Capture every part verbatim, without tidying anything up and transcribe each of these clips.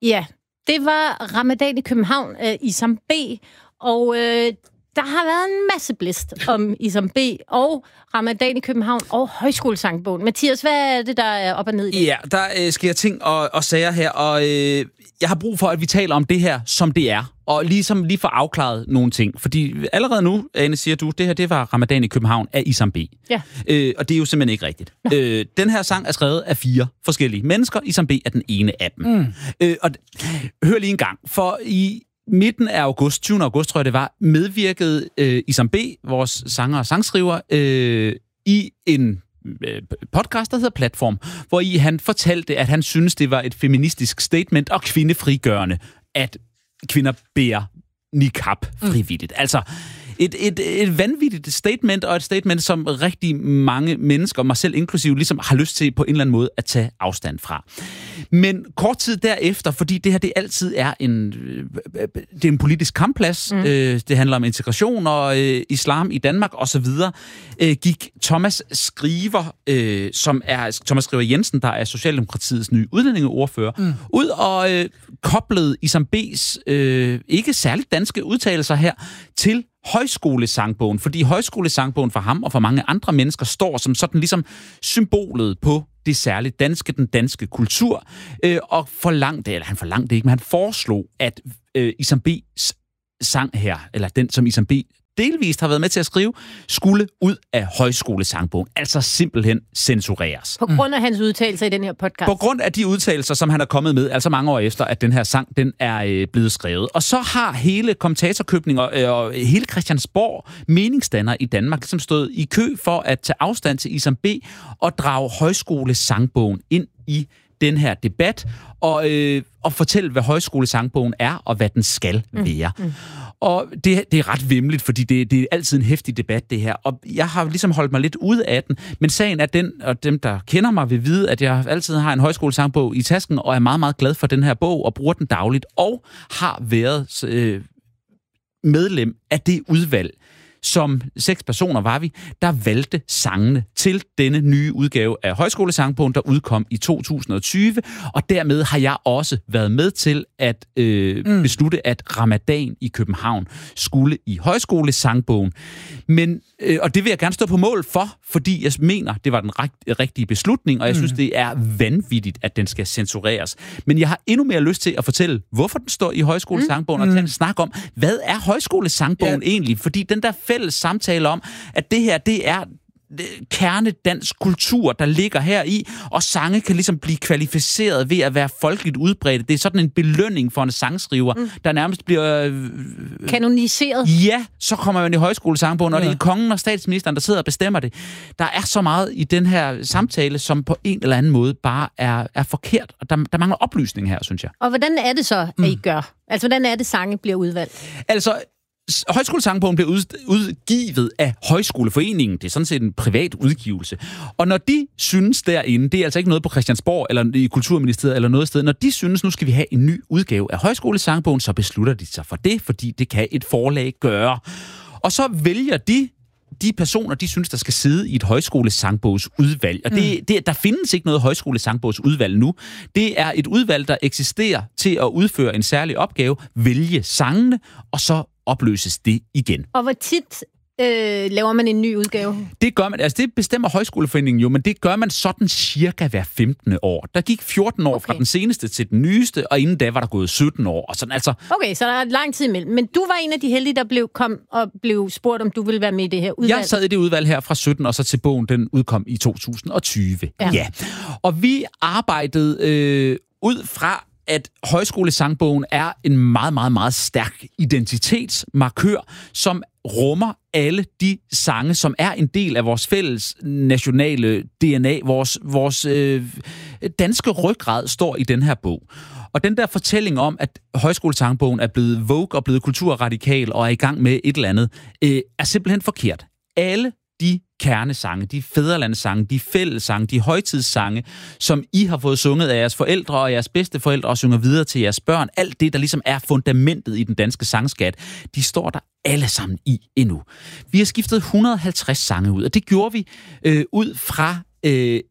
Ja, det var Ramadan i København, øh, Isam B, og øh, der har været en masse blæst om Isam B og Ramadan i København og Højskolesangbogen. Mathias, hvad er det, der er op og ned i det? Ja, der øh, sker ting og, og sager her, og øh, jeg har brug for, at vi taler om det her, som det er. Og ligesom lige få afklaret nogle ting. Fordi allerede nu, Ane, siger du, det her det var Ramadan i København af Isam B. Ja. Øh, og det er jo simpelthen ikke rigtigt. Øh, den her sang er skrevet af fire forskellige mennesker. Isam B er den ene af dem. Mm. Øh, og hør lige en gang, for i midten af august, tyvende august, tror jeg det var, medvirkede øh, Isam B, vores sanger og sangskriver, øh, i en øh, podcast, der hedder Platform, hvor i han fortalte, at han synes, det var et feministisk statement og kvindefrigørende, at kvinder bærer niqab frivilligt. Mm. Altså, et, et, et vanvittigt statement, og et statement, som rigtig mange mennesker, mig selv inklusive, ligesom har lyst til på en eller anden måde at tage afstand fra. Men kort tid derefter, fordi det her det altid er en, det er en politisk kampplads, mm. øh, det handler om integration og øh, islam i Danmark osv., øh, gik Thomas Skriver, øh, som er Thomas Skriver Jensen, der er Socialdemokratiets nye udlændingeordfører, mm. ud og øh, koblede Isam B's øh, ikke særligt danske udtalelser her til Højskolesangbogen, fordi Højskolesangbogen for ham og for mange andre mennesker står som sådan ligesom symbolet på det særligt danske, den danske kultur, øh, og forlangte, eller han forlangte ikke, men han foreslog, at øh, Isam B's sang her, eller den, som Isam B delvist har været med til at skrive, skulle ud af Højskolesangbogen. Altså simpelthen censureres. På grund af hans udtalelser i den her podcast? På grund af de udtalelser, som han er kommet med, altså mange år efter, at den her sang, den er øh, blevet skrevet. Og så har hele kommentatorkøbning og, øh, og hele Christiansborg meningsdannere i Danmark, som stod i kø for at tage afstand til Isam B og drage Højskolesangbogen ind i den her debat, og, øh, og fortælle, hvad Højskolesangbogen er, og hvad den skal være. Mm. Mm. Og det, det er ret vimligt, fordi det, det er altid en heftig debat, det her. Og jeg har ligesom holdt mig lidt ude af den, men sagen er den, og dem, der kender mig, vil vide, at jeg altid har en højskolesangbog i tasken, og er meget, meget glad for den her bog, og bruger den dagligt, og har været øh, medlem af det udvalg, som seks personer var vi, der valgte sangene til denne nye udgave af Højskolesangbogen, der udkom i to tusind og tyve, og dermed har jeg også været med til at øh, mm. beslutte, at Ramadan i København skulle i Højskolesangbogen. Men, øh, og det vil jeg gerne stå på mål for, fordi jeg mener, det var den rigt- rigtige beslutning, og jeg mm. synes, det er vanvittigt, at den skal censureres. Men jeg har endnu mere lyst til at fortælle, hvorfor den står i Højskolesangbogen, mm. og tage en snak om, hvad er Højskolesangbogen ja. egentlig? Fordi den der fælles samtale om, at det her, det er kernedansk kultur, der ligger her i, og sange kan ligesom blive kvalificeret ved at være folkeligt udbredt. Det er sådan en belønning for en sangskriver, mm. der nærmest bliver Øh, kanoniseret. Ja, så kommer man i Højskolesangbogen, og ja. det er kongen og statsministeren, der sidder og bestemmer det. Der er så meget i den her samtale, som på en eller anden måde bare er, er forkert, og der, der mangler oplysning her, synes jeg. Og hvordan er det så, at mm. I gør? Altså, hvordan er det, sange bliver udvalgt? Altså, Højskolesangbogen bliver udgivet af Højskoleforeningen. Det er sådan set en privat udgivelse. Og når de synes derinde, det er altså ikke noget på Christiansborg eller i Kulturministeriet eller noget sted, når de synes, nu skal vi have en ny udgave af Højskolesangbogen, så beslutter de sig for det, fordi det kan et forlag gøre. Og så vælger de de personer, de synes, der skal sidde i et højskolesangbogsudvalg. Og det, mm. det, der findes ikke noget højskolesangbogsudvalg nu. Det er et udvalg, der eksisterer til at udføre en særlig opgave, vælge sangene, og så opløses det igen. Og hvor tit øh, laver man en ny udgave? Det gør man, altså det bestemmer Højskoleforeningen jo, men det gør man sådan cirka hver femtende år. Der gik fjorten år okay. fra den seneste til den nyeste, og inden da var der gået sytten år. Og sådan, altså. Okay, så der er lang tid imellem. Men du var en af de heldige, der blev, kom og blev spurgt, om du ville være med i det her udvalg. Jeg sad i det udvalg her fra sytten, og så til bogen, den udkom i to tusind og tyve. Ja. ja. Og vi arbejdede øh, ud fra at Højskolesangbogen er en meget, meget, meget stærk identitetsmarkør, som rummer alle de sange, som er en del af vores fælles nationale D N A. Vores, vores øh, danske ryggrad står i den her bog. Og den der fortælling om, at Højskolesangbogen er blevet vogue og blevet kulturradikal og er i gang med et eller andet, øh, er simpelthen forkert. Alle de kernesange, de fædrelandssange, de fællessange, de højtidssange, som I har fået sunget af jeres forældre og jeres bedsteforældre og synger videre til jeres børn, alt det, der ligesom er fundamentet i den danske sangskat, de står der alle sammen i endnu. Vi har skiftet et hundrede og halvtreds sange ud, og det gjorde vi øh, ud fra øh, et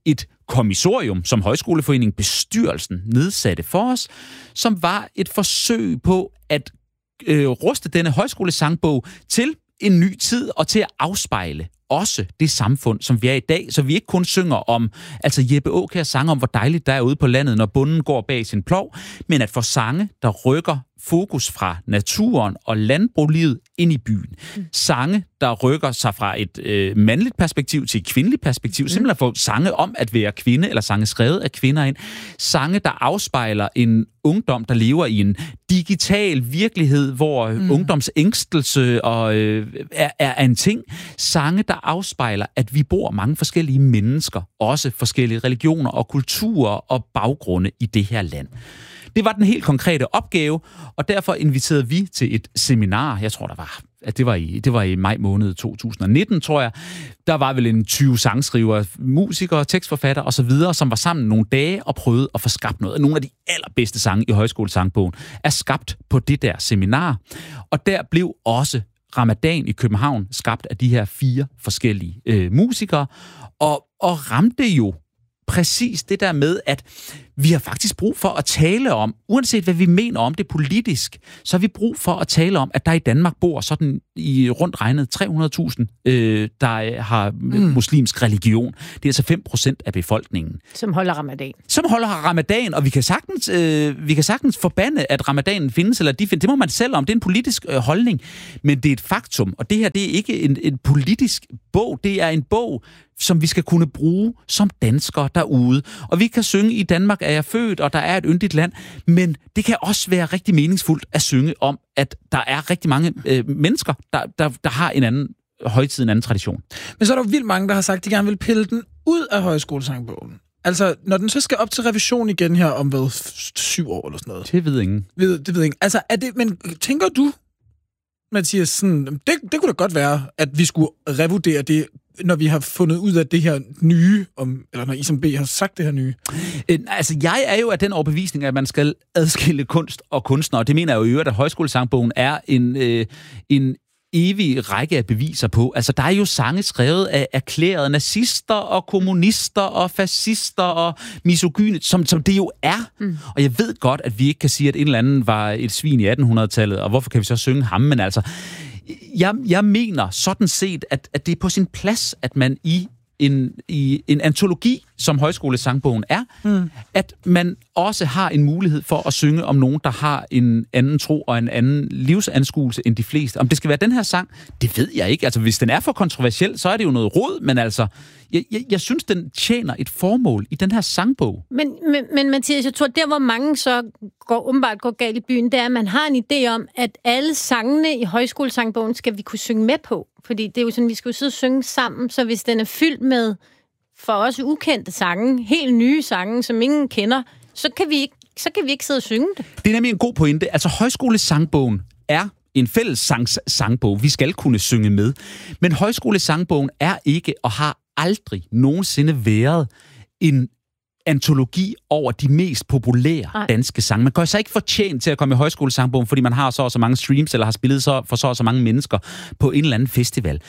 kommissorium, som Højskoleforeningen bestyrelsen nedsatte for os, som var et forsøg på at øh, ruste denne højskolesangbog til en ny tid og til at afspejle også det samfund, som vi er i dag, så vi ikke kun synger om, altså Jeppe Aakjær sange om, hvor dejligt der er ude på landet, når bonden går bag sin plov, men at få sange, der rykker fokus fra naturen og landbruglivet ind i byen. Mm. Sange, der rykker sig fra et øh, mandligt perspektiv til et kvindeligt perspektiv. Mm. Simpelthen få sange om at være kvinde, eller sange skrevet af kvinder ind. Sange, der afspejler en ungdom, der lever i en digital virkelighed, hvor mm. ungdomsængstelse og, øh, er, er en ting. Sange, der afspejler, at vi bor mange forskellige mennesker, også forskellige religioner og kulturer og baggrunde i det her land. Det var den helt konkrete opgave, og derfor inviterede vi til et seminar. Jeg tror, der var, at det var i, det var i maj måned to tusind nitten, tror jeg. Der var vel en tyve sangskrivere, musikere, tekstforfattere osv., som var sammen nogle dage og prøvede at få skabt noget. Nogle af de allerbedste sange i Højskolesangbogen er skabt på det der seminar. Og der blev også Ramadan i København skabt af de her fire forskellige øh, musikere, og, og ramte jo præcis det der med, at vi har faktisk brug for at tale om, uanset hvad vi mener om det politisk, så har vi brug for at tale om, at der i Danmark bor sådan i rundt regnet tre hundrede tusind, øh, der har mm. muslimsk religion. Det er altså fem procent af befolkningen. Som holder ramadan. Som holder ramadan, og vi kan sagtens, øh, vi kan sagtens forbande, at ramadanen findes, eller de findes. Det må man selv om. Det er en politisk øh, holdning, men det er et faktum, og det her, det er ikke en, en politisk bog, det er en bog, som vi skal kunne bruge som danskere derude. Og vi kan synge, i Danmark er jeg født, og der er et yndigt land, men det kan også være rigtig meningsfuldt at synge om, at der er rigtig mange øh, mennesker, der, der, der har en anden højtid, en anden tradition. Men så er der jo vildt mange, der har sagt, at de gerne vil pille den ud af Højskolesangbogen. Altså, når den så skal op til revision igen her om hvad, syv år eller sådan noget. Det ved ingen. Ved, det ved ingen. Altså, er det, men tænker du, Mathias, sådan, det, det kunne da godt være, at vi skulle revurdere det, når vi har fundet ud af det her nye, om, eller når I som B har sagt det her nye? Øh, altså, jeg er jo af den overbevisning, at man skal adskille kunst og kunstnere, og det mener jeg jo i øvrigt, at Højskolesangbogen er en, øh, en evig række af beviser på. Altså, der er jo sange skrevet af erklærede nazister og kommunister og fascister og misogyne, som, som det jo er. Mm. Og jeg ved godt, at vi ikke kan sige, at en eller anden var et svin i attenhundredetallet, og hvorfor kan vi så synge ham? Men altså, jeg, jeg mener sådan set, at, at det er på sin plads, at man i en, i en antologi, som Højskolesangbogen er, mm. at man også har en mulighed for at synge om nogen, der har en anden tro og en anden livsanskuelse end de fleste. Om det skal være den her sang, det ved jeg ikke. Altså, hvis den er for kontroversiel, så er det jo noget rod, men altså, jeg, jeg, jeg synes, den tjener et formål i den her sangbog. Men, men, men Mathias, jeg tror, der hvor mange så går, umiddelbart går galt i byen, det er, at man har en idé om, at alle sangene i Højskolesangbogen skal vi kunne synge med på. Fordi det er jo sådan, vi skal jo sidde og synge sammen, så hvis den er fyldt med for os ukendte sange, helt nye sange, som ingen kender, så kan vi ikke, så kan vi ikke sidde og synge det. Det er nemlig en god pointe. Altså, Højskolesangbogen er en fælles sangs sangbog. Vi skal kunne synge med. Men Højskolesangbogen er ikke og har aldrig nogensinde været en antologi over de mest populære Ej. danske sange. Man kan så ikke fortjent til at komme i Højskolesangbogen, fordi man har så og så mange streams, eller har spillet så for så og så mange mennesker på en eller anden festival.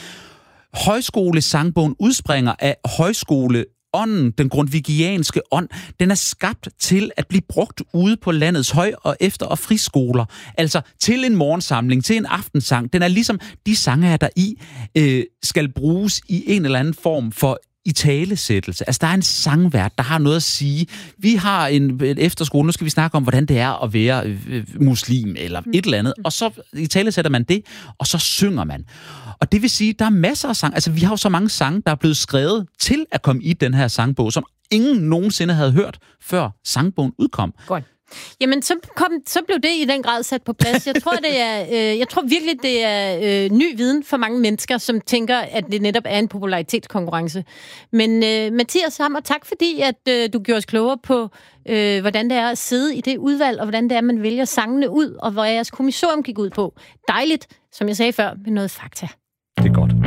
Højskolesangbogen udspringer af højskoleånden, den grundvigianske ånd. Den er skabt til at blive brugt ude på landets høj- og efter- og friskoler. Altså til en morgensamling, til en aftensang. Den er ligesom de sange her, der i øh, skal bruges i en eller anden form for i talesættelse. Altså, der er en sangvært, der har noget at sige. Vi har en, en efterskole, nu skal vi snakke om, hvordan det er at være øh, muslim, eller et eller andet, og så i talesætter man det, og så synger man. Og det vil sige, der er masser af sang. Altså, vi har jo så mange sange, der er blevet skrevet til at komme i den her sangbog, som ingen nogensinde havde hørt, før sangbogen udkom. Godt. Jamen, så, kom, så blev det i den grad sat på plads. Jeg tror, det er, øh, jeg tror virkelig, det er øh, ny viden for mange mennesker, som tænker, at det netop er en popularitetskonkurrence. Men øh, Mathias Hammer, tak fordi, at øh, du gjorde os klogere på, øh, hvordan det er at sidde i det udvalg, og hvordan det er, man vælger sangene ud, og hvor jeres kommissorium gik ud på. Dejligt, som jeg sagde før, med noget fakta. Det er godt.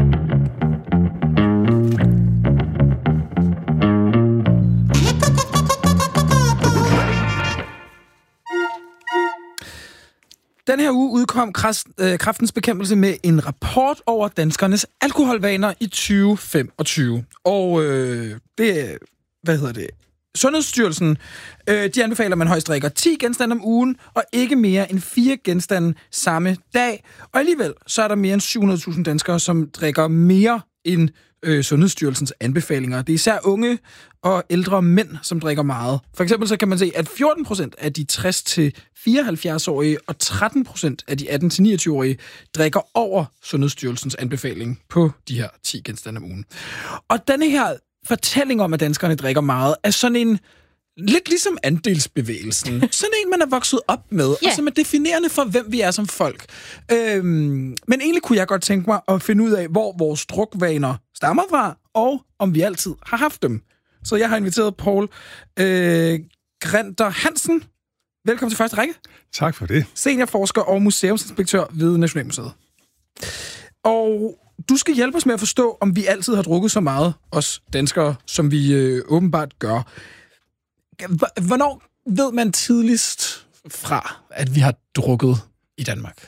Den her uge udkom Kræftens Bekæmpelse med en rapport over danskernes alkoholvaner i tyve femogtyve. Og øh, det hvad hedder det? Sundhedsstyrelsen, øh, de anbefaler, at man højst drikker ti genstande om ugen, og ikke mere end fire genstande samme dag. Og alligevel, så er der mere end syv hundrede tusind danskere, som drikker mere end øh, Sundhedsstyrelsens anbefalinger. Det er især unge og ældre mænd, som drikker meget. For eksempel så kan man se, at fjorten procent af de tres til fireoghalvfjerds-årige og tretten procent af de atten til niogtyve-årige drikker over Sundhedsstyrelsens anbefaling på de her ti genstande om ugen. Og denne her fortælling om, at danskerne drikker meget, er sådan en, lidt ligesom andelsbevægelsen. Sådan en, man er vokset op med, yeah. og som er definerende for, hvem vi er som folk. Øhm, men egentlig kunne jeg godt tænke mig at finde ud af, hvor vores drukvaner stammer fra, og om vi altid har haft dem. Så jeg har inviteret Poul øh, Grinter Hansen. Velkommen til første række. Tak for det. Seniorforsker og museumsinspektør ved Nationalmuseet. Og du skal hjælpe os med at forstå, om vi altid har drukket så meget, os danskere, som vi øh, åbenbart gør. Hvornår ved man tidligst fra, at vi har drukket i Danmark?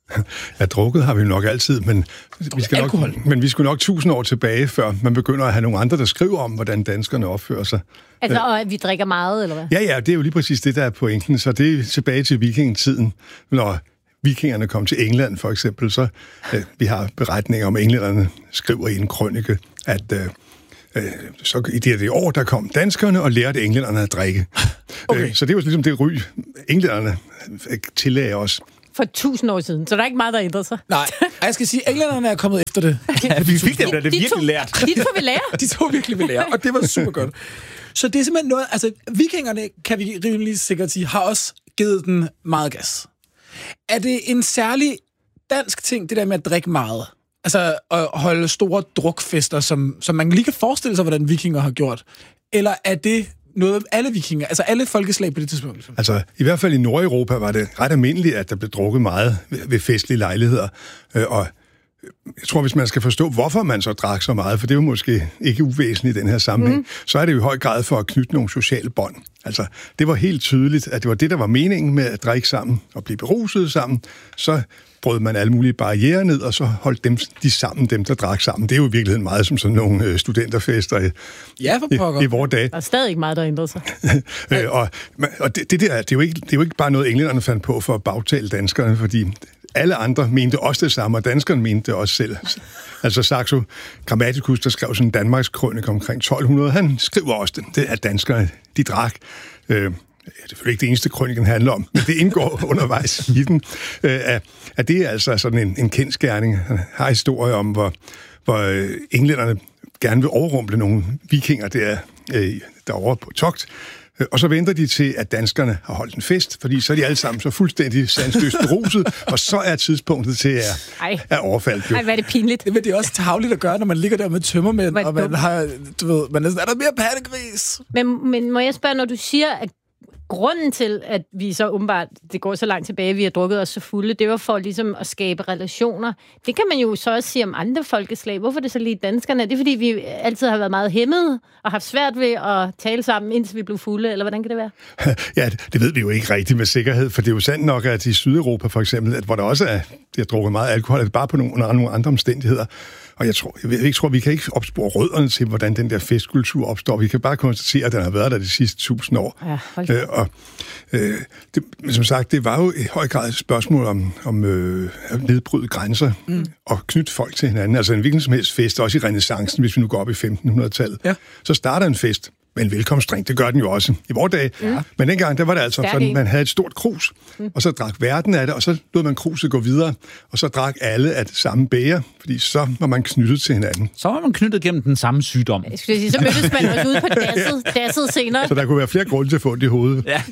Ja, drukket har vi nok altid, men vi, skal nok, men vi skulle nok tusind år tilbage, før man begynder at have nogle andre, der skriver om, hvordan danskerne opfører sig. Altså, og at vi drikker meget, eller hvad? Ja, ja, det er jo lige præcis det, der er pointen. Så det er tilbage til vikingetiden, når vikingerne kom til England, for eksempel. Så øh, vi har beretninger om, englænderne skriver i en krønike, at øh, øh, så i det, det år, der kom danskerne og lærte englænderne at drikke. Okay. Øh, så det var ligesom det ry, englænderne tillagde os. For tusind år siden, så der er ikke meget, der ændrer sig. Nej, jeg skal sige, at englænderne er kommet efter det. Ja, vi fik dem, da det de virkelig to, lært. De to vi lære. De to virkelig vil lære, og det var super godt. Så det er simpelthen noget, altså vikingerne, kan vi rimelig sikkert sige, har også givet den meget gas. Er det en særlig dansk ting, det der med at drikke meget? Altså at holde store drukfester, som, som man lige kan forestille sig, hvordan vikinger har gjort? Eller er det noget alle vikinger, altså alle folkeslag på det tidspunkt? Altså, i hvert fald i Nordeuropa var det ret almindeligt, at der blev drukket meget ved festlige lejligheder. Og jeg tror, hvis man skal forstå, hvorfor man så drak så meget, for det er jo måske ikke uvæsentligt i den her sammenhæng, mm. så er det jo i høj grad for at knytte nogle sociale bånd. Altså, det var helt tydeligt, at det var det, der var meningen med at drikke sammen og blive beruset sammen. Så brød man alle mulige barrierer ned, og så holdt dem, de sammen, dem der drak sammen. Det er jo i virkeligheden meget som sådan nogle studenterfester i, ja, for i, i vores dage. Der er stadig ikke meget, der ændrer sig. øh, og og det, det der, det er, jo ikke, det er jo ikke bare noget, englænderne fandt på for at bagtale danskerne, fordi alle andre mente også det samme, og danskerne mente det også selv. Altså Saxo Grammaticus, der skrev sådan en Danmarks krønike omkring tolv hundrede, han skriver også det, det at danskerne, de drak. Øh, det er selvfølgelig ikke det eneste, krøniken handler om, men det indgår undervejs i den. Øh, at, at det er altså sådan en, en kendsgerning. Han har historie om, hvor, hvor englænderne gerne vil overrumple nogle vikinger der, øh, derovre på togt. Og så venter de til, at danskerne har holdt en fest, fordi så er de alle sammen så fuldstændig sansløst beruset, og så er tidspunktet til at, at overfalde. Ej, hvad er det pinligt. Det, det er også tarveligt at gøre, når man ligger der med tømmermænd, og man har, du ved, man er, er der mere pattegris? Men, men må jeg spørge, når du siger, at grunden til, at vi så åbenbart, det går så langt tilbage, vi har drukket os så fulde, det var for ligesom at skabe relationer. Det kan man jo så også sige om andre folkeslag. Hvorfor er det så lige danskerne? Det er fordi, vi altid har været meget hæmmede og haft svært ved at tale sammen, indtil vi blev fulde, eller hvordan kan det være? Ja, det ved vi jo ikke rigtigt med sikkerhed, for det er jo sandt nok, at i Sydeuropa for eksempel, at hvor der også er, de har drukket meget alkohol, er det bare på nogle, under nogle andre omstændigheder. Og jeg tror, jeg, jeg tror, vi kan ikke opspore rødderne til, hvordan den der festkultur opstår. Vi kan bare konstatere, at den har været der de sidste tusind år. Ja, øh, og øh, det, som sagt, det var jo i høj grad et spørgsmål om, om øh, at nedbryde grænser mm. og knytte folk til hinanden. Altså en hvilken som helst fest, også i renæssancen, hvis vi nu går op i femtenhundredetallet. Ja. Så starter en fest med en velkomstdrink. Det gør den jo også i vores dag. Ja. Men dengang, der var det altså Stærk sådan, man havde et stort krus, mm. og så drak verden af det, og så lod man kruset gå videre, og så drak alle af det samme bæger, fordi så var man knyttet til hinanden. Så var man knyttet gennem den samme sygdom. Jeg skulle sige, så mødtes man også ude på dasset, dasset senere. Så der kunne være flere grunde til at få det i hovedet. Ja.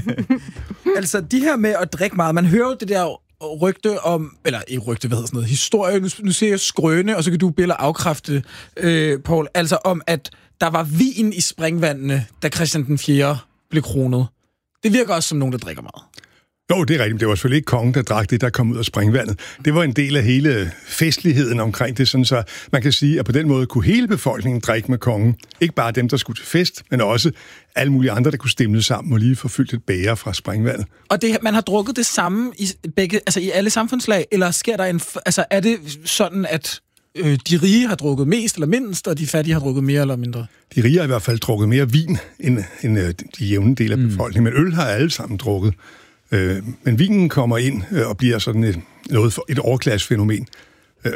Altså, de her med at drikke meget, man hører jo det der rygte om, eller ikke rygte, hvad hedder sådan noget, historie, nu, nu ser jeg skrøne, og så kan du billede afkræfte, øh, Poul, altså om, at der var vin i springvandene, da Christian den fjerde blev kronet. Det virker også som nogen, der drikker meget. Jo, det er rigtigt. Det var selvfølgelig ikke kongen, der drak det, der kom ud af springvandet. Det var en del af hele festligheden omkring det, sådan så man kan sige, at på den måde kunne hele befolkningen drikke med kongen. Ikke bare dem, der skulle til fest, men også alle mulige andre, der kunne stemle sammen og lige få fyldt et bæger fra springvandet. Og det, man har drukket det samme i begge, altså i alle samfundslag, eller sker der en, altså er det sådan, at øh, de rige har drukket mest eller mindst, og de fattige har drukket mere eller mindre? De rige har i hvert fald drukket mere vin end, end øh, de jævne dele af befolkningen, men øl har alle sammen drukket. Øh, men vinen kommer ind øh, og bliver sådan et, noget for, et overklassefænomen. Øh,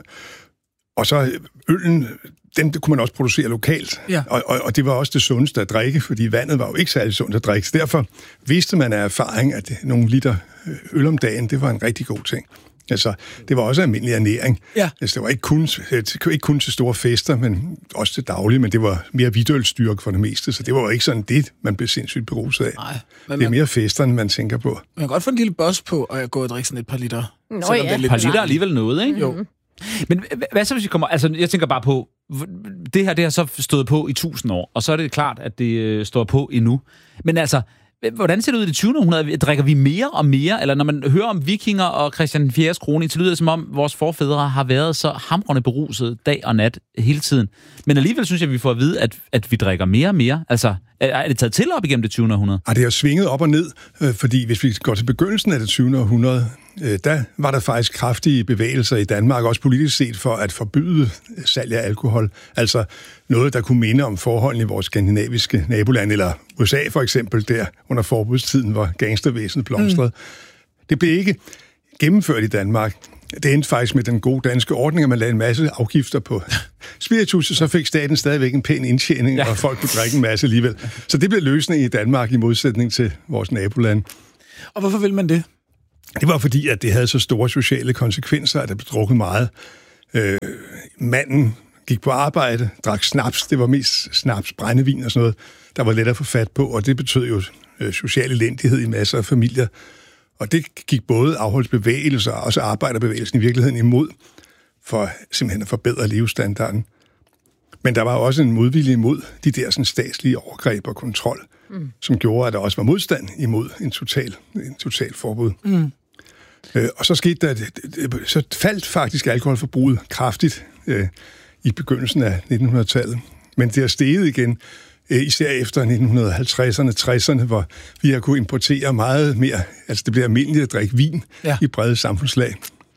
og så øllen, den det kunne man også producere lokalt, ja. og, og, og det var også det sundeste at drikke, fordi vandet var jo ikke særlig sundt at drikke. Så derfor vidste man af erfaring, at nogle liter øl om dagen, det var en rigtig god ting. Altså, det var også almindelig ernæring. Ja. Altså, det var ikke kun, ikke kun til store fester, men også til daglig, men det var mere hvidtølstyrke for det meste, så det var jo ikke sådan det, man blev sindssygt beruset af. Nej, det er mere festerne, man tænker på. Man kan godt få en lille boss på, og jeg går og drikker sådan et par liter. Nå ja. Et par liter er alligevel noget, ikke? Jo. Men hvad så, hvis vi kommer... Altså, jeg tænker bare på... Det her, det har så stået på i tusind år, og så er det klart, at det øh, står på endnu. Men altså, hvordan ser det ud i det tyvende århundrede? Drikker vi mere og mere? Eller når man hører om vikinger og Christian den fjerdes krone, så lyder det som om, vores forfædre har været så hamrende beruset dag og nat hele tiden. Men alligevel synes jeg, at vi får at vide, at, at vi drikker mere og mere. Altså, er det taget til op igennem det tyvende århundrede? Ja, det er svinget op og ned, øh, fordi hvis vi går til begyndelsen af det tyvende århundrede, øh, der var der faktisk kraftige bevægelser i Danmark, også politisk set, for at forbyde salg af alkohol. Altså noget, der kunne minde om forholdene i vores skandinaviske naboland, eller U S A for eksempel, der under forbudstiden, hvor gangstervæsenet blomstrede. Mm. Det blev ikke gennemført i Danmark. Det endte faktisk med den gode danske ordning, at man lagde en masse afgifter på spiritus, så fik staten stadigvæk en pæn indtjening, ja. Og folk kunne drikke en masse alligevel. Så det blev løsningen i Danmark i modsætning til vores naboland. Og hvorfor vil man det? Det var fordi, at det havde så store sociale konsekvenser, at der blev drukket meget. Øh, manden gik på arbejde, drak snaps, det var mest snaps, brændevin og sådan noget, der var let at få fat på, og det betød jo øh, social elendighed i masser af familier. Og det gik både afholdsbevægelser og også arbejderbevægelsen i virkeligheden imod, for simpelthen at forbedre levestandarden. Men der var også en modvilje imod de der sådan, statslige overgreb og kontrol, mm. som gjorde, at der også var modstand imod en total, en total forbud. Mm. Øh, og så skete der, så faldt faktisk alkoholforbruget kraftigt øh, i begyndelsen af nittenhundredetallet. Men det er steget igen, øh, især efter nitten halvtredserne, tresserne, hvor vi har kunnet importere meget mere. Altså det bliver almindeligt at drikke vin ja. I brede samfundslag.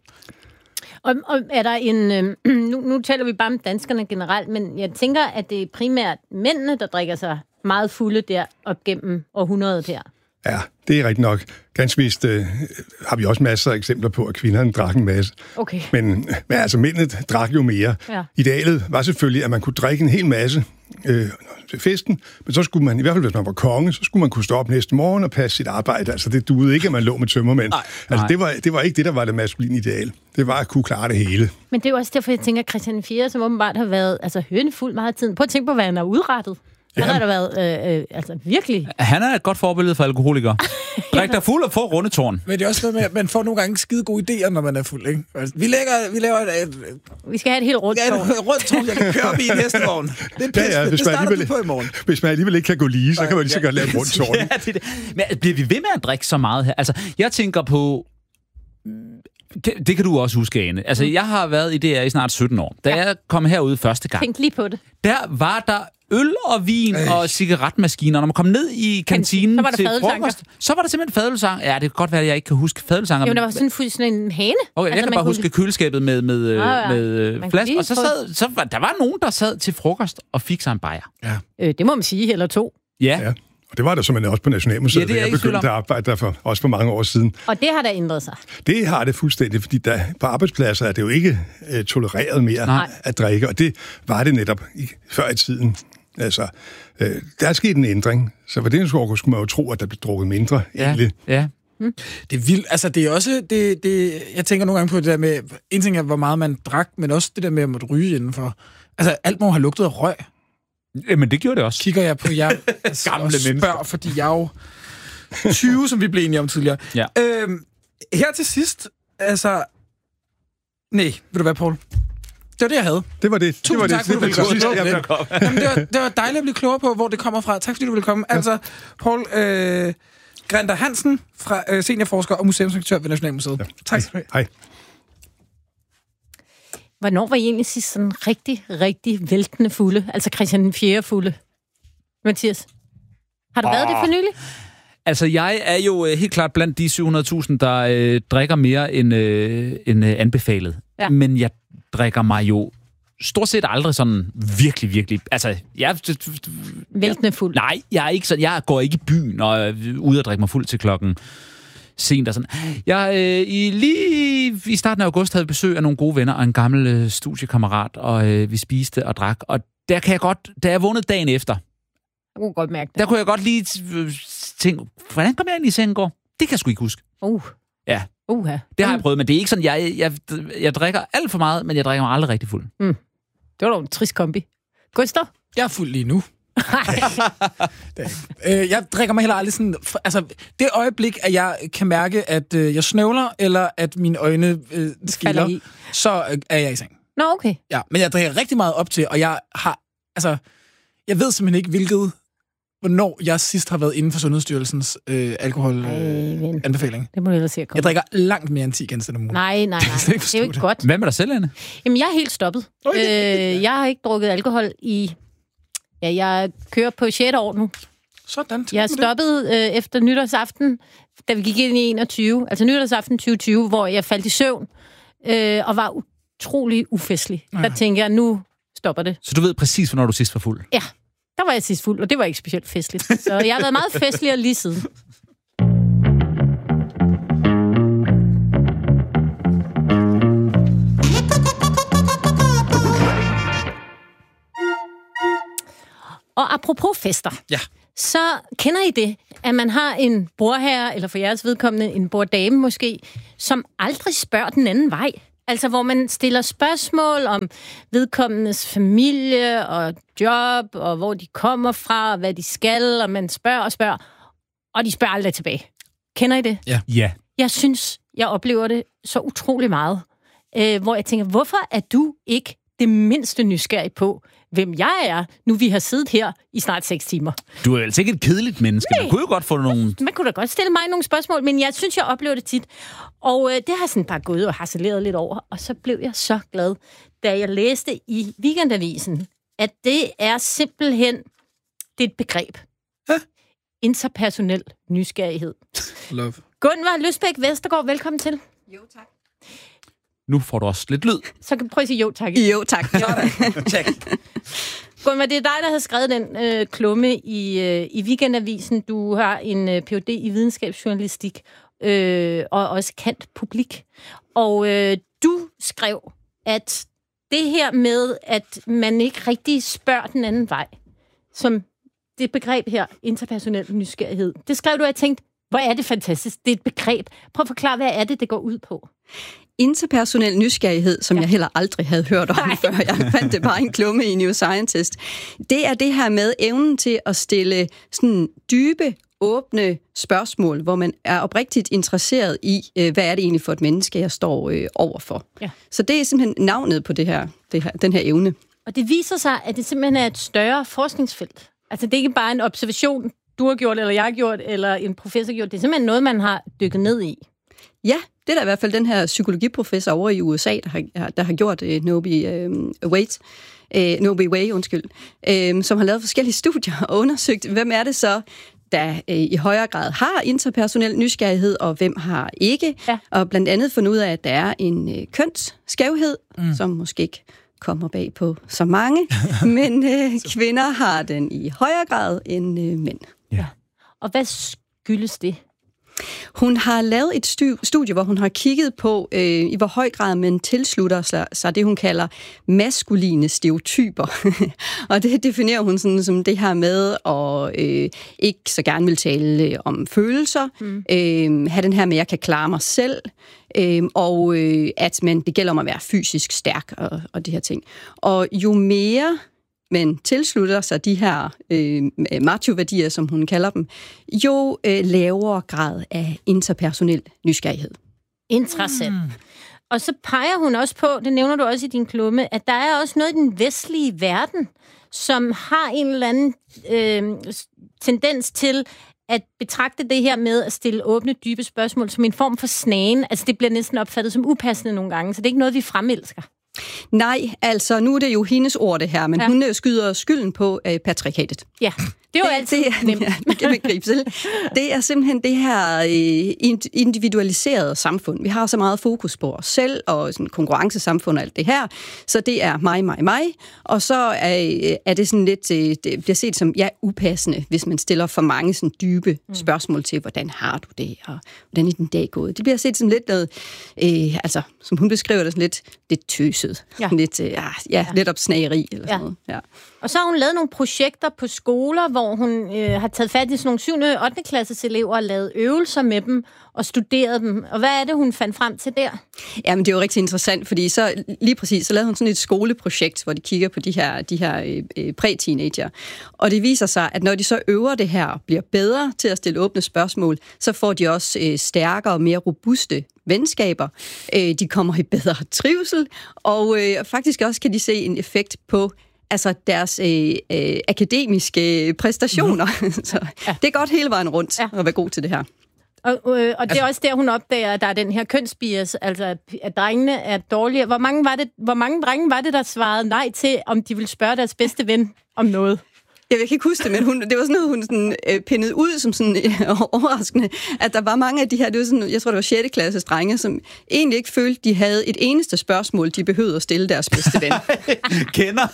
Og, og er der en... Øh, nu, nu taler vi bare om danskerne generelt, men jeg tænker, at det er primært mændene, der drikker sig meget fulde der op gennem århundredet her. Ja, det er rigtigt nok. Ganske vist øh, har vi også masser af eksempler på, at kvinderne drak en masse. Okay. Men, men altså, mændene drak jo mere. Ja. Idealet var selvfølgelig, at man kunne drikke en hel masse øh, til festen, men så skulle man, i hvert fald hvis man var konge, så skulle man kunne stå op næste morgen og passe sit arbejde. Altså, det duede ikke, at man lå med tømmermænd. Nej. Altså, det var, det var ikke det, der var det maskuline ideal. Det var at kunne klare det hele. Men det er jo også derfor, jeg tænker, at Christian den fjerde, som åbenbart har været altså, hønefuld meget af tiden. Prøv at tænke på, hvad han har udrettet. Han har da været, øh, øh, altså virkelig... Han er et godt forbillede for alkoholikere. Drik dig fuld og få rundetårn. Men det er også noget med, at man får nogle gange skide gode idéer, når man er fuld, ikke? Vi, lægger, vi laver et, et... Vi skal have et helt rundt tårn. Ja, et rundt tårn, jeg kan køre op i en hestevogn. Det er pisse, ja, ja, det starter du på i morgen. Hvis man alligevel ikke kan gå lige, så kan man lige så godt lave et rundt tårn. Ja, det, det. Men bliver vi ved med at drikke så meget her? Altså, jeg tænker på... Det, det kan du også huske, Ane. Altså, jeg har været i D R i snart sytten år. Da ja. jeg kom herude første gang... Tænk lige på det. Der var der øl og vin Ej. og cigaretmaskiner. Når man kom ned i kantinen så var der til frokost, så var der simpelthen fadølsang. Ja, det kan godt være, at jeg ikke kan huske fadølsanger. Jamen, der var sådan, sådan en hane. Okay, jeg altså, kan bare kunne... huske køleskabet med, med, ah, ja. med flaske. Og så sad, så var, der var nogen, der sad til frokost og fik sig en bajer. Ja. Øh, det må man sige, eller to. Ja. ja. Og det var der simpelthen også på Nationalmuseet, ja, da jeg begyndte at arbejde der for, også for mange år siden. Og det har der ændret sig? Det har det fuldstændig, fordi der, på arbejdspladser er det jo ikke uh, tolereret mere Nej. at drikke, og det var det netop i, før i tiden. Altså, uh, der er sket en ændring, så på den skår skulle man jo tro, at der blev drukket mindre. Ja, egentlig. ja. Hmm. Det er vildt. Altså, det er også... Det, det, jeg tænker nogle gange på det der med... En ting er, hvor meget man drak, men også det der med at måtte ryge indenfor. Altså, alt må have lugtet af røg. Jamen, det gjorde det også. Kigger jeg på jer altså, gamle og spørger, fordi jeg er jo tyve, som vi blev enige om tidligere. Ja. Øhm, her til sidst, altså... Nej, ved du hvad, Poul? Det var det, jeg havde. Det var det. Tusind det var tak, det. fordi du ville komme. Jamen, det, var, det var dejligt at blive klogere på, hvor det kommer fra. Tak, fordi du ville komme. Altså, Poul øh, Grinter Hansen, fra øh, seniorforsker og museumsinspektør ved Nationalmuseet. Ja. Tak skal du have. Hej. Hvornår var I egentlig sidst sådan rigtig, rigtig væltende fulde? Altså Christian den fjerde fulde? Mathias? Har du oh. været det for nylig? Altså, jeg er jo øh, helt klart blandt de syv hundrede tusind, der øh, drikker mere end, øh, end øh, anbefalet. Ja. men jeg drikker mig jo stort set aldrig sådan virkelig, virkelig... Altså, jeg... Væltende fuld. Nej, jeg er ikke sådan... Jeg går ikke i byen og er ude og drikke mig fuld til klokken sent og sådan. Jeg øh, i lige i starten af august havde besøg af nogle gode venner og en gammel øh, studiekammerat, og øh, vi spiste og drak, og der kan jeg godt... Da jeg vågnede dagen efter, Jeg kunne godt mærke det. der kunne jeg godt lige tænke, hvordan kom jeg ind i sengen i går? Det kan jeg sgu ikke huske. Uh. Ja, Uh-ha. det har jeg prøvet, men det er ikke sådan, jeg, jeg, jeg drikker alt for meget, men jeg drikker mig aldrig rigtig fuld. Mm. Det var da en trist kombi. Gustav? Jeg er fuld lige nu. øh, jeg drikker mig heller aldrig sådan... Altså, det øjeblik, at jeg kan mærke, at øh, jeg snøvler, eller at mine øjne øh, skiller, så øh, er jeg i seng. Nå, okay. Ja, men jeg drikker rigtig meget op til, og jeg har... Altså, jeg ved simpelthen ikke, hvilket... Hvornår jeg sidst har været inden for Sundhedsstyrelsens øh, alkoholanbefaling. Det må du ellers se at komme. Jeg drikker langt mere end ti genstande om ugen. Nej, nej, nej. Det er jo ikke godt. Hvad med dig selv, Anne? Jamen, jeg er helt stoppet. Okay. Øh, jeg har ikke drukket alkohol i... Ja, jeg kører på sjette år nu. Sådan. Jeg stoppede øh, efter nytårsaften, da vi gik ind i enogtyve. Altså nytårsaften tyve tyve, hvor jeg faldt i søvn øh, og var utrolig ufestlig. Ja. Der tænker jeg, nu stopper det. Så du ved præcis, hvornår du sidst var fuld? Ja, der var jeg sidst fuld, og det var ikke specielt festligt. Så jeg har været meget festligere lige siden. Og apropos fester, ja. så kender I det, at man har en bordherre, eller for jeres vedkommende en borddame måske, som aldrig spørger den anden vej. Altså, hvor man stiller spørgsmål om vedkommendes familie og job, og hvor de kommer fra, og hvad de skal, og man spørger og spørger, og de spørger aldrig tilbage. Kender I det? Ja. Ja. Jeg synes, jeg oplever det så utrolig meget, øh, hvor jeg tænker, hvorfor er du ikke det mindste nysgerrig på, hvem jeg er, nu vi har siddet her i snart seks timer? Du er jo altså ikke et kedeligt menneske. Nej. Man kunne jo godt få nogle... Man kunne da godt stille mig nogle spørgsmål, men jeg synes, jeg oplever det tit. Og øh, det har sådan bare gået og harceleret lidt over, og så blev jeg så glad, da jeg læste i Weekendavisen, at det er simpelthen, det er et begreb. Hæ? Interpersonel nysgerrighed. Love. Gunvar Løsbæk Vestergaard, velkommen til. Jo, tak. Nu får du også lidt lyd. Så kan du prøve at sige jo, tak. Jo, tak. Check. Gunvar, det er dig, der har skrevet den øh, klumme i, øh, i Weekendavisen. Du har en øh, P H D i videnskabsjournalistik, øh, og også kendt publik. Og øh, du skrev, at det her med, at man ikke rigtig spørger den anden vej, som det begreb her, interpersonel nysgerrighed, det skrev du, og jeg tænkte, hvor er det fantastisk. Det er et begreb. Prøv at forklare, hvad er det, det går ud på? Interpersonel nysgerrighed, som ja. jeg heller aldrig havde hørt om Nej. før. Jeg fandt det bare en klumme i New Scientist. Det er det her med evnen til at stille sådan dybe, åbne spørgsmål, hvor man er oprigtigt interesseret i, hvad er det egentlig for et menneske, jeg står øh, overfor. Ja. Så det er simpelthen navnet på det her, det her, den her evne. Og det viser sig, at det simpelthen er et større forskningsfelt. Altså det er ikke bare en observation, du har gjort, eller jeg har gjort, eller en professor har gjort. Det er simpelthen noget, man har dykket ned i. Ja, det er da i hvert fald den her psykologiprofessor over i U S A, der har, der har gjort uh, Nobi uh, Wade, uh, Nobi Way, undskyld, uh, som har lavet forskellige studier og undersøgt, hvem er det så, der uh, i højere grad har interpersonel nysgerrighed, og hvem har ikke. Ja. Og blandt andet fundet ud af, at der er en uh, kønsskævhed, mm. som måske ikke kommer bag på så mange, men uh, kvinder har den i højere grad end uh, mænd. Ja. Og hvad skyldes det? Hun har lavet et studie, hvor hun har kigget på, øh, i hvor høj grad man tilslutter sig, sig det, hun kalder maskuline stereotyper. Og det definerer hun sådan, som det her med at øh, ikke så gerne vil tale øh, om følelser, mm. øh, have den her med, at jeg kan klare mig selv, øh, og øh, at man, det gælder om at være fysisk stærk og, og det her ting. Og jo mere men tilslutter sig de her øh, macho-værdier, som hun kalder dem, jo øh, lavere grad af interpersonel nysgerrighed. Interessant. Mm. Og så peger hun også på, det nævner du også i din klumme, at der er også noget i den vestlige verden, som har en eller anden øh, tendens til at betragte det her med at stille åbne, dybe spørgsmål som en form for snagen. Altså det bliver næsten opfattet som upassende nogle gange, så det er ikke noget, vi fremelsker. Nej, altså nu er det jo hendes ord det her, men ja. hun skyder skylden på øh, patriarkatet. Ja. Det er jo altid det er, nemt. Ja, det kan man gribe selv. Det er simpelthen det her øh, individualiserede samfund. Vi har så meget fokus på os selv, og sådan konkurrencesamfund og alt det her. Så det er mig, mig, mig. Og så er, er det sådan lidt, øh, det bliver set som, ja, upassende, hvis man stiller for mange sådan dybe mm. spørgsmål til, hvordan har du det, og hvordan er din dag gået. Det bliver set som lidt noget, øh, altså, som hun beskriver det, sådan lidt, lidt tøset. Ja. Lidt, øh, ja, ja, lidt opsnageri eller sådan ja. noget. Ja. Og så har hun lavet nogle projekter på skoler, hvor hun øh, har taget fat i sådan nogle syvende og ottende klasses elever og lavet øvelser med dem og studeret dem. Og hvad er det, hun fandt frem til der? Jamen, det er jo rigtig interessant, fordi så lige præcis, så lavede hun sådan et skoleprojekt, hvor de kigger på de her, de her øh, præ-teenager. Og det viser sig, at når de så øver det her og bliver bedre til at stille åbne spørgsmål, så får de også øh, stærkere og mere robuste venskaber. Øh, de kommer i bedre trivsel, og øh, faktisk også kan de se en effekt på altså deres øh, øh, akademiske præstationer. Mm. Så ja. Det er godt hele vejen rundt ja. at være god til det her. Og, øh, og det er også der, hun opdager, at der er den her kønsbias, altså at drengene er dårligere. Hvor mange, var det, hvor mange drenge var det, der svarede nej til, om de ville spørge deres bedste ven om noget? Jeg kan ikke huske det, men hun, det var sådan noget, hun sådan, øh, pindede ud som sådan øh, overraskende, at der var mange af de her, det var sådan, jeg tror, det var sjette klasses drenge, som egentlig ikke følte, de havde et eneste spørgsmål, de behøvede at stille deres bedste ven. Kender.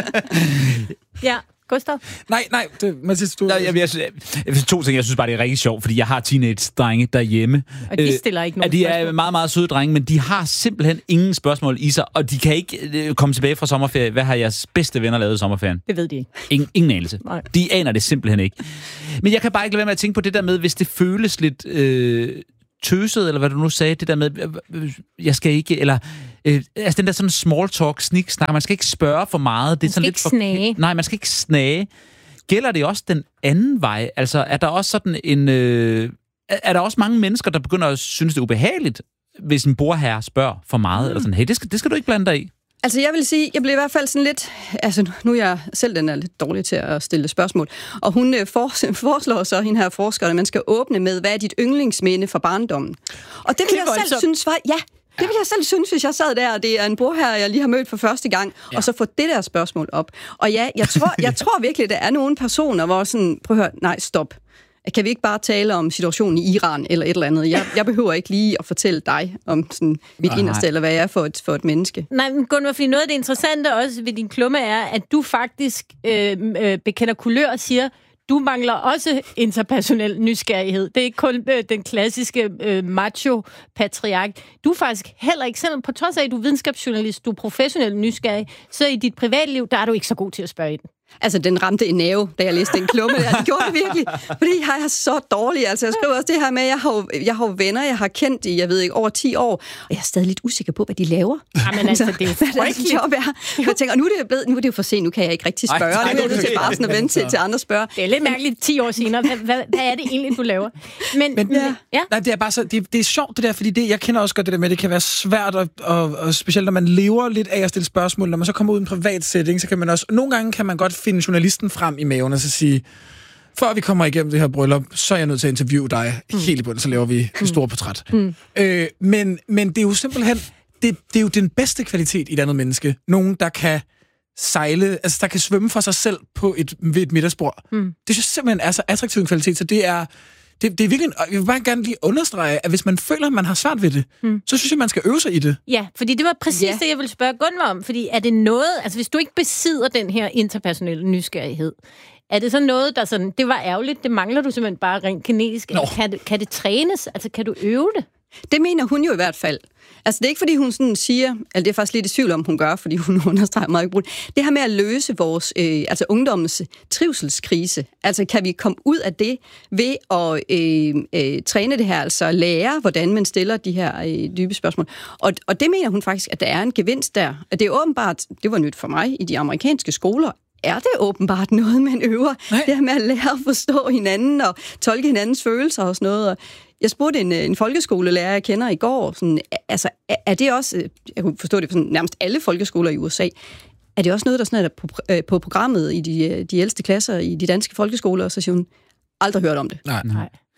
Ja. Gustav? Nej, nej. Det, Mathias, du... Nej, jeg, jeg, jeg, jeg, to ting. Jeg synes bare, det er rigtig sjovt, fordi jeg har teenage-drenge derhjemme. Og de stiller ikke nogen De er spørgsmål. meget, meget søde drenge, men de har simpelthen ingen spørgsmål i sig, og de kan ikke øh, komme tilbage fra sommerferie. Hvad har jeres bedste venner lavet i sommerferien? Det ved de ikke. Ingen, ingen anelse. Nej. De aner det simpelthen ikke. Men jeg kan bare ikke lade være med at tænke på det der med, hvis det føles lidt... Øh, tøset, eller hvad du nu sagde, det der med, jeg skal ikke, eller, øh, altså den der sådan small talk, sniksnak, man skal ikke spørge for meget. Det er man sådan skal lidt ikke for, snage. Nej, man skal ikke snage. Gælder det også den anden vej? Altså, er der også sådan en, øh, er der også mange mennesker, der begynder at synes, det er ubehageligt, hvis en brorherre spørger for meget, mm. eller sådan, hey, det skal, det skal du ikke blande dig i. Altså, jeg vil sige, jeg blev i hvert fald sådan lidt... Altså, nu er jeg selv den er lidt dårlig til at stille spørgsmål. Og hun øh, for, foreslår så, hende her forsker, at man skal åbne med, hvad er dit yndlingsminde fra barndommen? Og det vil jeg selv synes var... Ja, det vil jeg selv synes, hvis jeg sad der, og det er en bror her, jeg lige har mødt for første gang, ja. og så få det der spørgsmål op. Og ja, jeg tror, jeg tror virkelig, der er nogle personer, hvor sådan... Prøv at høre, nej, stop. Kan vi ikke bare tale om situationen i Iran eller et eller andet? Jeg, jeg behøver ikke lige at fortælle dig om sådan, mit Aha. inderste, eller hvad jeg er for et, for et menneske. Nej, men Gunvar, fordi noget af det interessante også ved din klumme er, at du faktisk øh, øh, bekender kulør og siger, du mangler også interpersonel nysgerrighed. Det er ikke kun øh, den klassiske øh, macho-patriark. Du er faktisk heller ikke, selvom på trods af, at du er videnskabsjournalist, du er professionel nysgerrig, så i dit privatliv, der er du ikke så god til at spørge i den. Altså, den ramte en nerve, da jeg læste den klumme. Det gjorde det virkelig. Fordi jeg er så dårlig. Altså, jeg skriver også det her med, at jeg har jo, jeg har jo venner, jeg har kendt i, jeg ved ikke, over ti år, og jeg er stadig lidt usikker på, hvad de laver. Jamen altså, det er frygteligt. Jeg tænker, nu er det jo blevet, nu er det jo for sent, nu kan jeg ikke rigtig spørge. Ej, nu er det til bare sådan at vente til, til andre spørger. Det er lidt mærkeligt ti år senere. Hvad, hvad, hvad er det egentlig, du laver? Men, Men ja. Ja? Nej, det er bare så, det, det er sjovt det der, fordi det, jeg kender også godt det der med, det kan være svært, og, og, og specielt når man lever lidt af at stille spørgsmål, når man så kommer ud i en privat setting, så kan man også, nogle gange kan man godt finde journalisten frem i maven og så sige, før vi kommer igennem det her bryllup, så er jeg nødt til at interviewe dig mm. helt i bunden, så laver vi et stort portræt. Mm. Øh, men, men det er jo simpelthen, det, det er jo den bedste kvalitet i et andet menneske. Nogen, der kan sejle, altså der kan svømme for sig selv på et, ved et middagsbord. Mm. Det synes jeg simpelthen er så attraktiv en kvalitet, så det er, det, det er virkelig, jeg vil bare gerne lige understrege, at hvis man føler, at man har svært ved det, mm. så synes jeg, man skal øve sig i det. Ja, fordi det var præcis ja. det, jeg ville spørge Gunvar om, fordi er det noget, altså hvis du ikke besidder den her interpersonelle nysgerrighed, er det så noget, der sådan, det var ærgerligt, det mangler du simpelthen bare rent genetisk, eller kan det, kan det trænes, altså kan du øve det? Det mener hun jo i hvert fald. Altså det er ikke fordi hun sådan siger, eller det er faktisk lidt i tvivl om hun gør, fordi hun understreger meget brugt. Det her med at løse vores, øh, altså ungdommens trivselskrise. Altså kan vi komme ud af det ved at øh, øh, træne det her, altså lære, hvordan man stiller de her øh, dybe spørgsmål. Og, og det mener hun faktisk, at der er en gevinst der. At det er åbenbart, det var nyt for mig, i de amerikanske skoler, er det åbenbart noget, man øver. Nej. Det her med at lære at forstå hinanden og tolke hinandens følelser og sådan noget. Og jeg spurgte en, en folkeskolelærer, jeg kender i går, sådan, altså, er det også, jeg kunne forstå det på sådan, nærmest alle folkeskoler i U S A, er det også noget, der sådan er på, på programmet i de, de ældste klasser i de danske folkeskoler? Og så siger hun, aldrig hørt om det. Nej, nej.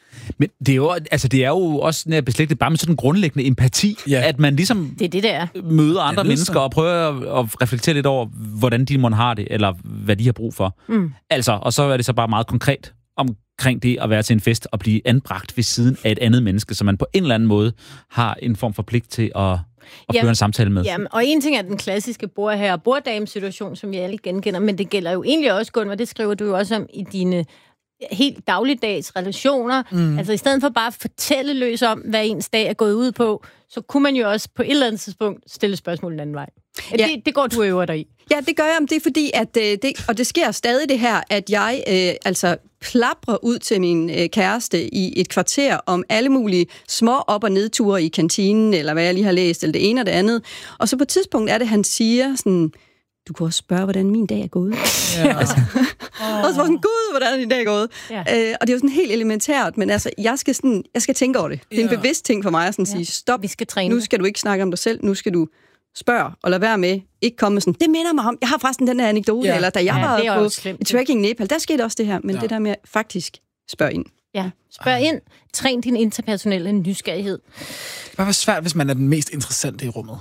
Men det er jo, altså, det er jo også nær beslægtet bare med sådan en grundlæggende empati, Ja. at man ligesom Det er det, der. møder andre Ja, mennesker så. og prøver at, at reflektere lidt over, hvordan de måtte har det, eller hvad de har brug for. Mm. Altså, og så er det så bare meget konkret omkring det at være til en fest og blive anbragt ved siden af et andet menneske, som man på en eller anden måde har en form for pligt til at, at Ja. føre en samtale med. Jamen, og en ting er den klassiske bordherre- og borddame-situation, som vi alle genkender, men det gælder jo egentlig også, Gunvar, det skriver du jo også om i dine helt dagligdags relationer. Mm. Altså i stedet for bare at fortælle løs om, hvad ens dag er gået ud på, så kunne man jo også på et eller andet tidspunkt stille spørgsmål den anden vej. Ja. Det, det går du øver dig i. Ja, det gør jeg, men det er fordi, at øh, det, og det sker stadig det her, at jeg øh, altså plaprer ud til min øh, kæreste i et kvarter om alle mulige små op- og nedture i kantinen, eller hvad jeg lige har læst, eller det ene og det andet. Og så på et tidspunkt er det, han siger sådan, du kan også spørge, hvordan min dag er gået. Ja. altså, oh. Og så var sådan, gud, hvordan er din dag gået? Ja. Øh, og det er jo sådan helt elementært, men altså, jeg skal, sådan, jeg skal tænke over det. Det er en Ja. bevidst ting for mig at sådan Ja. sige, stop, Vi skal træne. nu skal du ikke snakke om dig selv, nu skal du spørge, og lade være med, ikke komme med sådan, det minder mig om, jeg har forresten den her anekdote, Ja. eller da jeg Ja, det er var også på slemt. i trekking i Nepal, der skete også det her, men Ja. det der med faktisk spørge ind. Ja, spørg ind. Træn din interpersonelle nysgerrighed. Det var svært, hvis man er den mest interessante i rummet.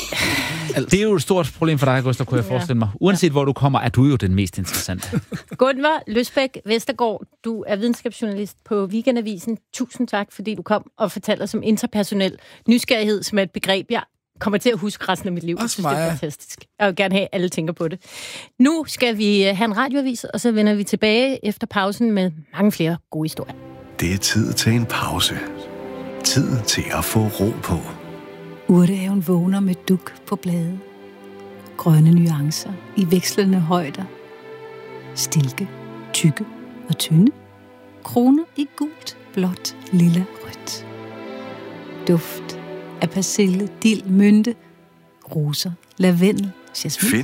Det er jo et stort problem for dig, Gustav, kunne jeg Ja. forestille mig. Uanset hvor du kommer, er du jo den mest interessante. Gunvar Løsbæk Vestergaard, du er videnskabsjournalist på Weekendavisen. Tusind tak, fordi du kom og fortalte os om interpersonel nysgerrighed, som er et begreb, jeg kommer til at huske resten af mit liv. Også Jeg synes, det er mig. fantastisk. Jeg vil gerne have, at alle tænker på det. Nu skal vi have en radioavis, og så vender vi tilbage efter pausen med mange flere gode historier. Det er tid til en pause. Tid til at få ro på. Urtehaven vågner med dug på blade. Grønne nuancer i vekslende højder. Stilke, tykke og tynde. Kroner i gult, blåt, lilla, rødt. Duft af persille, dild, mynte, roser, lavendel, jasmin.